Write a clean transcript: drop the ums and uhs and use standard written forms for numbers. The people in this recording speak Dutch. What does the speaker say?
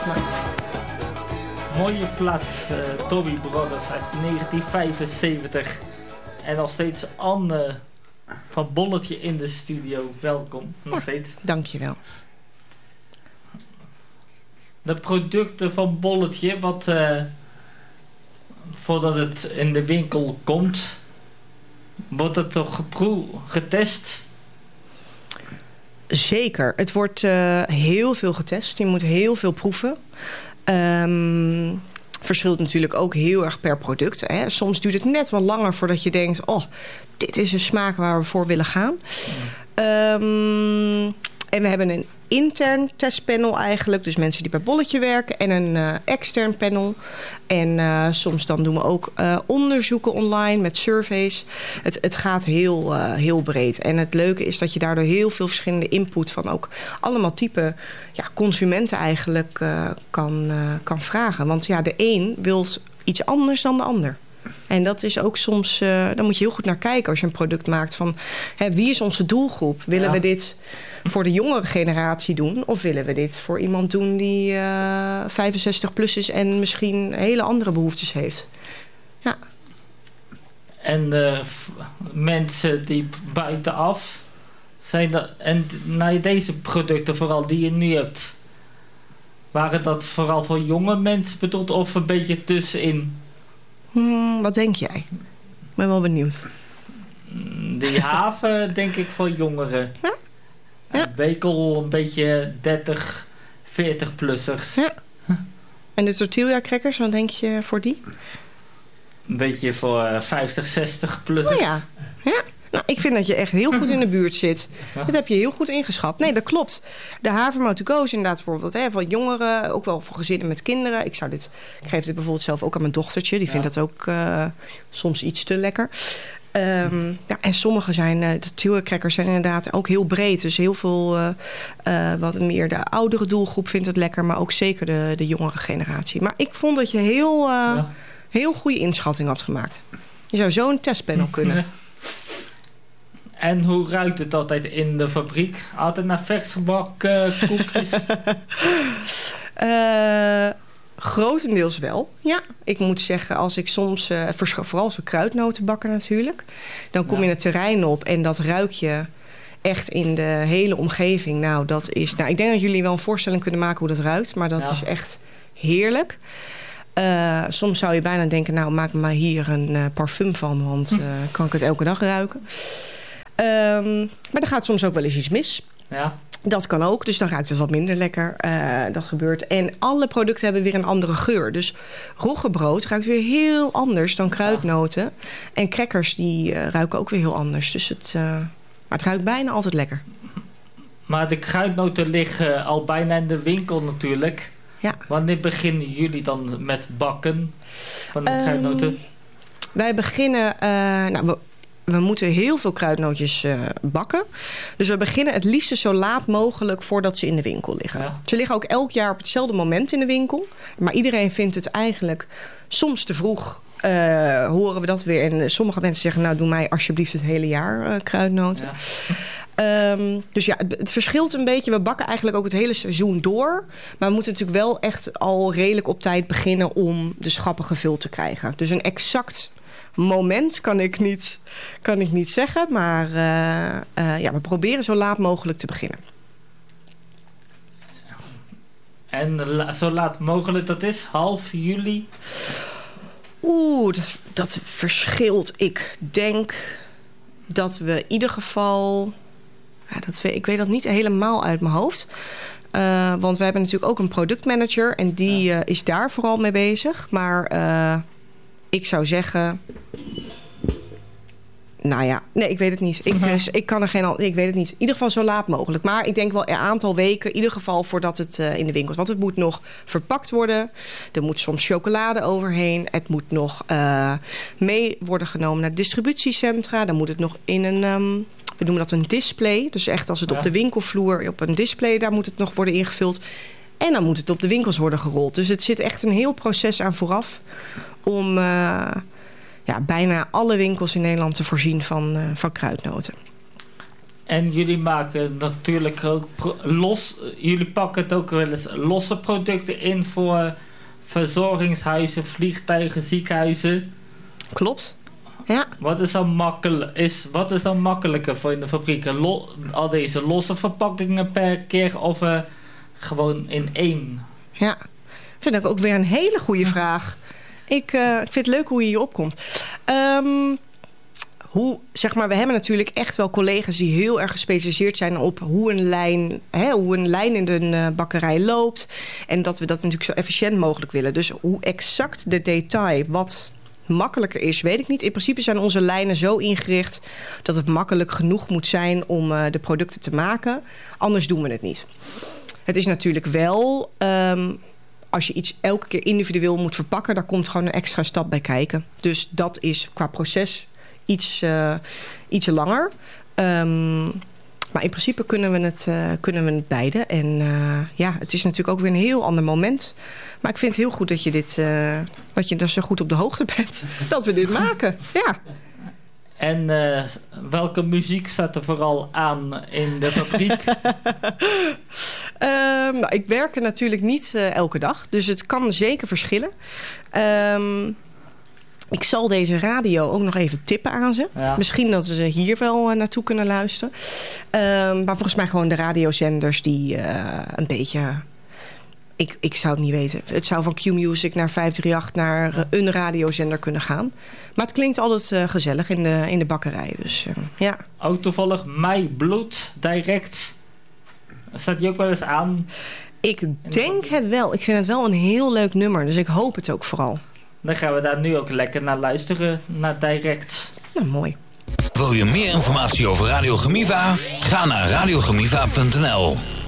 Mooie plaat, Toby Brothers uit 1975. En nog steeds Anne van Bolletje in de studio. Welkom, nog steeds. Dankjewel. De producten van Bolletje, voordat het in de winkel komt, wordt het toch getest? Zeker. Het wordt heel veel getest. Je moet heel veel proeven. Verschilt natuurlijk ook heel erg per product. Hè. Soms duurt het net wat langer voordat je denkt, oh, dit is een smaak waar we voor willen gaan. En we hebben een intern testpanel eigenlijk. Dus mensen die bij Bolletje werken. En een extern panel. En soms dan doen we ook onderzoeken online met surveys. Het gaat heel breed. En het leuke is dat je daardoor heel veel verschillende input van ook allemaal type consumenten eigenlijk kan vragen. Want ja, de een wil iets anders dan de ander. En dat is ook soms, daar moet je heel goed naar kijken als je een product maakt van wie is onze doelgroep? Willen we dit voor de jongere generatie doen? Of willen we dit voor iemand doen die 65 plus is en misschien hele andere behoeftes heeft? Ja. En mensen die buitenaf zijn dat, en naar deze producten vooral die je nu hebt, waren dat vooral voor jonge mensen bedoeld of een beetje tussenin? Wat denk jij? Ik ben wel benieuwd. Die haven denk ik voor jongeren. Ja. Ja. Wekel een beetje 30, 40-plussers. Ja. En de tortilla-crackers, wat denk je voor die? Een beetje voor 50, 60-plussers. Oh ja. Ja. Nou, ik vind dat je echt heel goed in de buurt zit. Dat heb je heel goed ingeschat. Nee, dat klopt. De havermout to go is inderdaad bijvoorbeeld voor jongeren, ook wel voor gezinnen met kinderen. Ik geef dit bijvoorbeeld zelf ook aan mijn dochtertje. Die vindt dat ook soms iets te lekker. En sommige zijn, de tortilla-crackers zijn inderdaad ook heel breed. Dus heel veel, wat meer de oudere doelgroep vindt het lekker. Maar ook zeker de jongere generatie. Maar ik vond dat je heel goede inschatting had gemaakt. Je zou zo een testpanel kunnen. En hoe ruikt het altijd in de fabriek? Altijd naar vers gebakken koekjes? Grotendeels wel, ja. Ik moet zeggen, als ik soms, vooral als we kruidnoten bakken natuurlijk, dan kom je het terrein op en dat ruik je echt in de hele omgeving. Nou, dat is, ik denk dat jullie wel een voorstelling kunnen maken hoe dat ruikt, maar dat is echt heerlijk. Soms zou je bijna denken, nou, maak maar hier een parfum van, want kan ik het elke dag ruiken. Maar er gaat soms ook wel eens iets mis. Ja. Dat kan ook, dus dan ruikt het wat minder lekker. Dat gebeurt. En alle producten hebben weer een andere geur. Dus roggebrood ruikt weer heel anders dan kruidnoten. Ja. En crackers die ruiken ook weer heel anders. Dus maar het ruikt bijna altijd lekker. Maar de kruidnoten liggen al bijna in de winkel natuurlijk. Ja. Wanneer beginnen jullie dan met bakken van de kruidnoten? Wij beginnen... We moeten heel veel kruidnootjes bakken. Dus we beginnen het liefst zo laat mogelijk voordat ze in de winkel liggen. Ja. Ze liggen ook elk jaar op hetzelfde moment in de winkel. Maar iedereen vindt het eigenlijk soms te vroeg. Horen we dat weer. En sommige mensen zeggen, nou doe mij alsjeblieft het hele jaar kruidnoten. Ja. Dus ja, het verschilt een beetje. We bakken eigenlijk ook het hele seizoen door. Maar we moeten natuurlijk wel echt al redelijk op tijd beginnen om de schappen gevuld te krijgen. Dus een exact moment kan ik niet zeggen. Maar we proberen zo laat mogelijk te beginnen. En zo laat mogelijk, dat is half juli? Dat verschilt. Ik denk dat we in ieder geval... ik weet dat niet helemaal uit mijn hoofd. Want we hebben natuurlijk ook een productmanager. En die is daar vooral mee bezig. Maar ik zou zeggen... Nou ja, nee, ik weet het niet. Ik weet het niet. In ieder geval zo laat mogelijk. Maar ik denk wel een aantal weken, in ieder geval voordat het in de winkel is. Want het moet nog verpakt worden. Er moet soms chocolade overheen. Het moet nog mee worden genomen naar distributiecentra. Dan moet het nog in een... we noemen dat een display. Dus echt als het op de winkelvloer, op een display, daar moet het nog worden ingevuld. En dan moet het op de winkels worden gerold. Dus het zit echt een heel proces aan vooraf om bijna alle winkels in Nederland te voorzien van kruidnoten. En jullie maken natuurlijk ook jullie pakken het ook wel eens losse producten in voor verzorgingshuizen, vliegtuigen, ziekenhuizen. Klopt. Ja. Wat is dan makkelijker voor in de fabrieken? Al deze losse verpakkingen per keer of gewoon in één? Ja, vind ik ook weer een hele goede vraag. Ik vind het leuk hoe je hier opkomt. We hebben natuurlijk echt wel collega's die heel erg gespecialiseerd zijn op hoe een lijn in een bakkerij loopt. En dat we dat natuurlijk zo efficiënt mogelijk willen. Dus hoe exact de detail wat makkelijker is, weet ik niet. In principe zijn onze lijnen zo ingericht dat het makkelijk genoeg moet zijn om de producten te maken. Anders doen we het niet. Het is natuurlijk wel, als je iets elke keer individueel moet verpakken, daar komt gewoon een extra stap bij kijken. Dus dat is qua proces iets langer. Maar in principe kunnen we het beide. En het is natuurlijk ook weer een heel ander moment. Maar ik vind het heel goed dat je er zo goed op de hoogte bent. Dat we dit maken. Ja. En welke muziek staat er vooral aan in de fabriek? Ik werk er natuurlijk niet elke dag. Dus het kan zeker verschillen. Ik zal deze radio ook nog even tippen aan ze. Ja. Misschien dat ze hier wel naartoe kunnen luisteren. Maar volgens mij gewoon de radiozenders die een beetje... Ik zou het niet weten. Het zou van Q-Music naar 538 naar een radiozender kunnen gaan. Maar het klinkt altijd gezellig in de bakkerij. Dus ja. Ook toevallig My Blood Direct. Staat die ook wel eens aan? Ik denk het wel. Ik vind het wel een heel leuk nummer. Dus ik hoop het ook vooral. Dan gaan we daar nu ook lekker naar luisteren. Naar Direct. Nou, mooi. Wil je meer informatie over Radio Gemiva? Ga naar radiogemiva.nl.